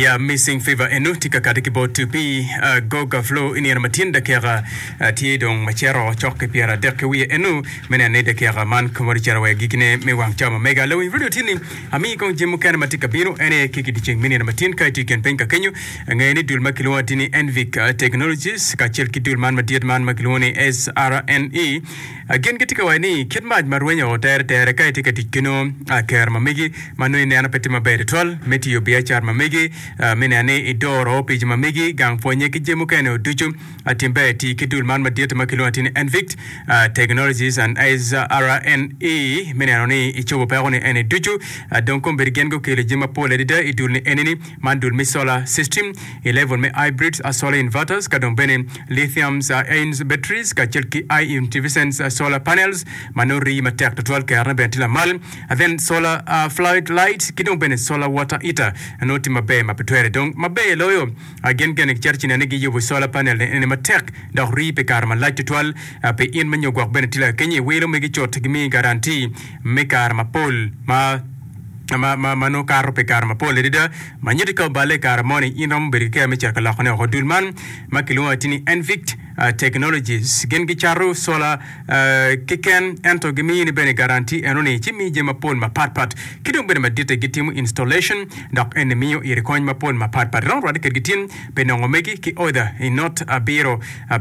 ya missing fever enu tika kadiki bo to be goga flow ini na matinda kera tie dong machero chokke piera deke wi enu mena ne de kera man komori charawe gigine me wang chama mega lo in video tini ami kong jimu kana matika bino ene kiki dicheng mini na matin kai tiken penka kenyu ngeni dul makilwa tini Envic Technologies ka chelki dul man madiat man makilwani SRNE again ketika wani kitmaj marwenya otere tere kai tika tikino ker mamigi manu ine ana petima bere tol meti yo biachar mamigi menane idoro page mamigi gang fonye kijemu kene duchu atimbe ti kidul man madiat makilwani tini Envic Technologies and SRNE menane ichobo pagone ene duchu donc bergengo kele jema pole dida idul ni eneni mandul mi solar system 11 me hybrids solar inverters kadon bene lithium ion batteries ka chelki intelligence solar panels manori matek total karna bentila mal and then solar flood lights kidon bene solar water heater anoti mabe mapetwere donc mabe loyo again gen church ne ngi yobo solar panel ne matek da ri pe karma light total pe in manyo gwa bene tila kenye welo megi chot gimi guarantee me karma pol mano karo pe karma pole dida manyidi ka bale karmoni inom berike me cerka la khone hodulman makilo atini Envic Technologies gengi charu solar kiken ento gimi ni bene guarantee enoni chimi je mapol ma pat kidum bene madite gitimu installation dak enemiyo irikoñ mapol ma pat ron radi gitin benongo megi ki oda not a biro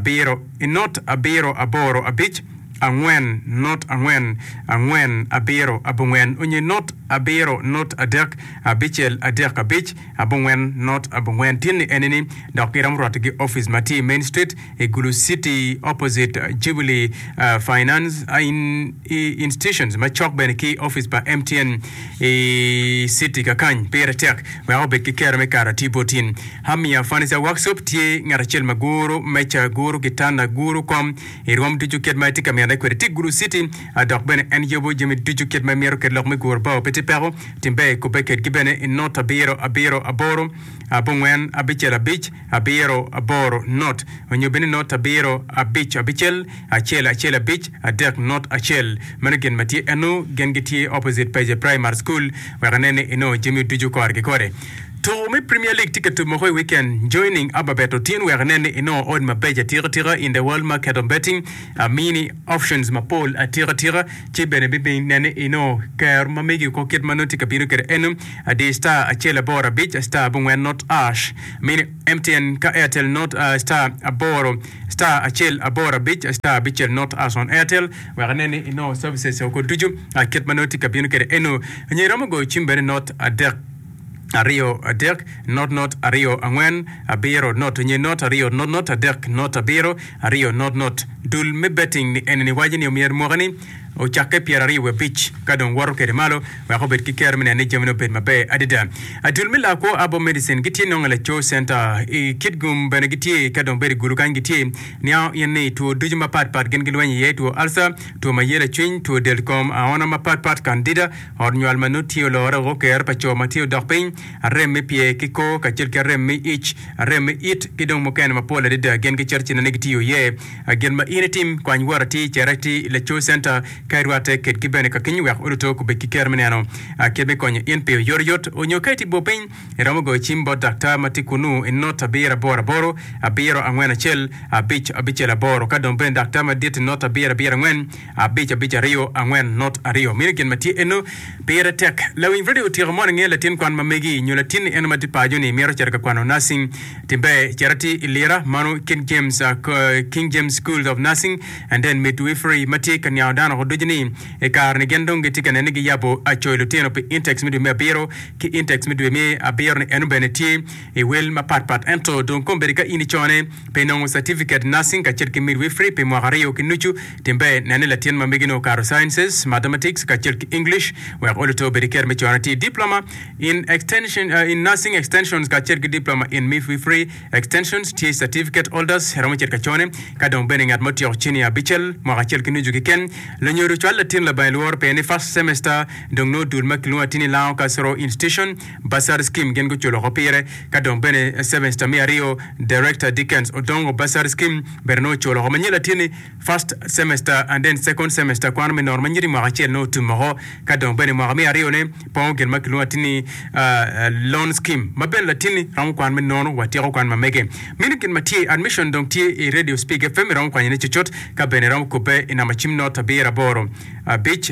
aboro a bitch angwen not angwen abero abungwen onye not abero not adak abichel adak abich abungwen not abungwen tin eneni dakiram rotigi office mati main street Gulu City opposite Jubilee finance institutions machok beneki office pa MTN city kakany peretek wa be kikere me karati botin hamia fanisa workshop tie ngarachel maguru mecha guru kitana guru kom irom tuju kedmati kamera kwere Gulu City adok bene enjobo jemi tuju ket mamero ket lokme gurba petit pero timbe ko beket gibene not abero aboro abongwen abichel abich abero aboro not onyo bene not abero abich abichel achel abich adek not achel manegen mati enu gengiti opposite page primary school waganene ino jemi tuju kore to me Premier League ticket to Mohoy weekend joining Ababeto tin where nene ino on mabeja tira in the world market of betting mini options mapol tira chibene bibi nene ino ker mamegi ko ket manoti kabiru ker enum de star achela bora beach star bungwen not ash mini MTN ka Airtel not star aboro star achel abora beach star bichel not ash on Airtel where nene ino services ko duju ket manoti kabiru ker enu nyiramo go chimbere not adek Ario adek not ario angwen abero not nye not ario not adek not abero ario not dul me betting ni eneni wajini omier mogani o chakke pierari we beach kadon waro kede malo wa ko bet ki kermene ne jamino bet mabe adida adul mila ko abo medicine giti nongale cho center kidgum bene giti kadon beri gulukan giti nya yenne to dujuma pat gen gilwani yeto alsa to mayele chin to delcom aona ma pat candida or nyal manuti o lora go ker pacho matio dokpin remme pie kiko ka chirka remme it kidon mo ken ma pola de gen gi church na negiti ye gen ma ine team kwany warati charity le cho center kairwate ket kibene ka kinyu yak uruto ku be kikermenano kebe konye inpe yoryot onyo kaiti bopin eramo go chimbo dakta matikunu not abira boro abiro angwena chel abichela boro kadon ben dakta madit not abira ngwen abich rio angwen not ario mirgen mati eno bere tek lawin video tiro morning latin kwan mamegi nyulatin en mati pajoni mero cerka kwano nursing timbe charity ilira manu King James School of Nursing and then midwifery mati kanya dano dujini e karne gendong getika ne ngi yabo achoy luteno pe intex midu me biro ki intex midu me abiro ne enu beneti e wel ma pat ento don komberika ini chone pe non certificate nursing ka cherki midwifery pe mogario kinuchu timbe nane latien mamegino caro sciences mathematics ka cherki English we all to beriker me chonati diploma in extension in nursing extensions ka cherki diploma in midwifery extensions t certificate holders ramo cherka chone ka don beningat motio chini abichel moga cherki nuju ken lenyo beru chwal latin la bailor pe ni first semester dong no dul maklu atini lao kasro institution basar scheme gen go cholo hopire ka dong bene semester mi ario director Dickens odongo basar scheme berno cholo homanyi latini first semester and then second semester kwan me normanyiri ma achel no tumo ka dong bene ma mi ario ne pon gen maklu atini loan scheme maben latini ram kwan me nono wati ko kwan ma mege minikin mati admission dong tie radio speak fm ram kwan ne chichot ka bene ram kupe ina machim not abira boro a beach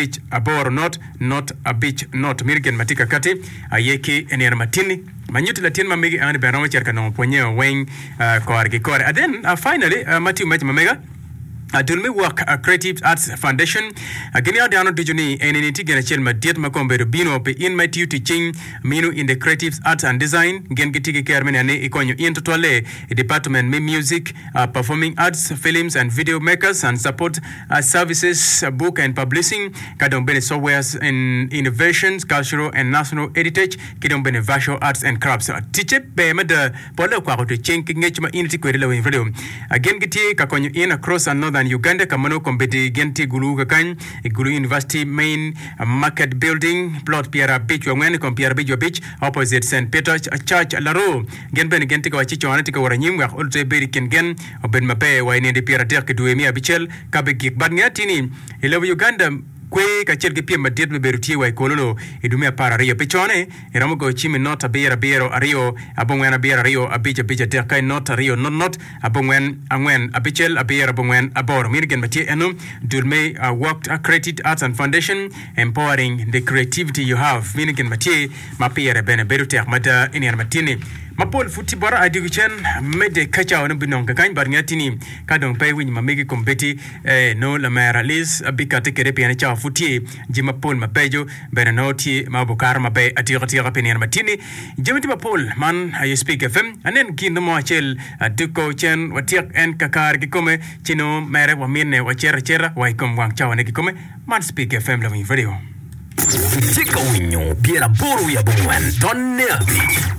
aboro not a beach not minikin matika kati ayeki ene matini manyuti latin mamege an bene ram cherka no ponye weng korgi kor and then finally mati mamega Dulme work a Creative Arts Foundation again ya down to juni enini tigena chelma diet makombe bino pe in my teaching minu in the creative arts and design gen gitigi kermene ne ikonyo into tole department me music performing arts films and video makers and support services book and publishing kadon bene softwares in innovations cultural and national heritage kidon bene visual arts and crafts teacher be mada pole kwa to change ngechma initi kwedela we video again giti kakonyo in across another Uganda kamano kombeti genti gulu kakan gulu university main market building plot Pierre Beach wangene kom Pierre Beach opposite St Peter's Church Laro gen ben genti ko chicho anati ko waranyim wa ulte beri gen oben mabe wa ine de Pierre Dirk duemi abichel kabeki badngatini elevo Uganda kwe ka cherke pia madiet berutie wa ikololo idumia para rio pechone iramo go chimi not abera ario abongwen abera rio abicha terkai not rio not abongwen angwen abichel abera abongwen abor mirgen matie enu dulme worked a creative arts and foundation empowering the creativity you have mirgen matie mapia bene berute mata inian matini Mapol futi bara adiguchen mede kacha wana binonga kany barngatini kadong pay win mamegi kombeti no la mera lis abika tekere piani cha futi jima pol mapejo benanoti mabukar mabe atira piani matini jimiti mapol man I speak FM anen kindo mo achel duko chen watiak en kakar gikome chino mere wamine wachera waikom wang cha wana gikome man speak FM la video Tika winyo Pierre Boro ya bongwan tonne